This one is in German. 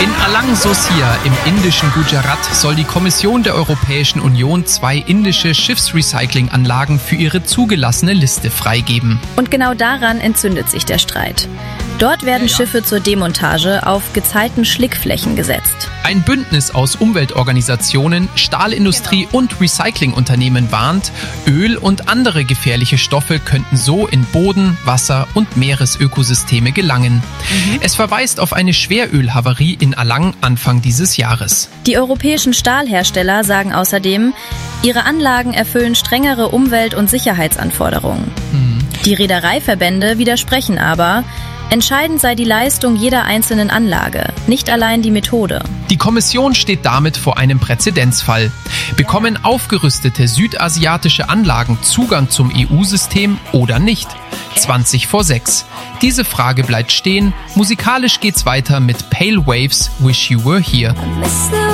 In Alang Sosia im indischen Gujarat soll die Kommission der Europäischen Union 2 indische Schiffsrecyclinganlagen für ihre zugelassene Liste freigeben. Und genau daran entzündet sich der Streit. Dort werden Schiffe zur Demontage auf gezeiten Schlickflächen gesetzt. Ein Bündnis aus Umweltorganisationen, Stahlindustrie und Recyclingunternehmen warnt, Öl und andere gefährliche Stoffe könnten so in Boden, Wasser und Meeresökosysteme gelangen. Es verweist auf eine Schwerölhavarie in Alang Anfang dieses Jahres. Die europäischen Stahlhersteller sagen außerdem, ihre Anlagen erfüllen strengere Umwelt- und Sicherheitsanforderungen. Die Reedereiverbände widersprechen aber, entscheidend sei die Leistung jeder einzelnen Anlage, nicht allein die Methode. Die Kommission steht damit vor einem Präzedenzfall. Bekommen aufgerüstete südasiatische Anlagen Zugang zum EU-System oder nicht? 6:20. Diese Frage bleibt stehen. Musikalisch geht's weiter mit Pale Waves, Wish You Were Here.